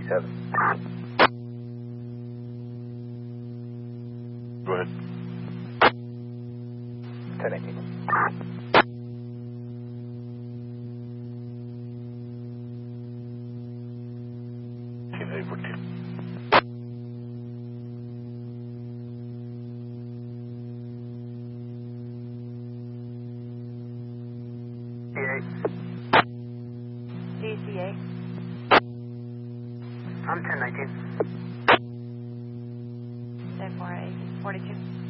37. Go ahead. 1018. DC8. I'm 1019. 10-4, 42.